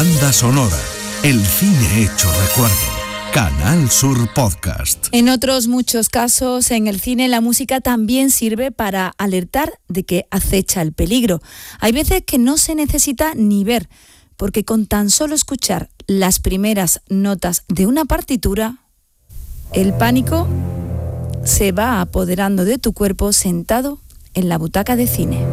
Banda sonora. El cine hecho recuerdo. Canal Sur Podcast. En otros muchos casos, en el cine, la música también sirve para alertar de que acecha el peligro. Hay veces que no se necesita ni ver, porque con tan solo escuchar las primeras notas de una partitura, el pánico se va apoderando de tu cuerpo sentado en la butaca de cine.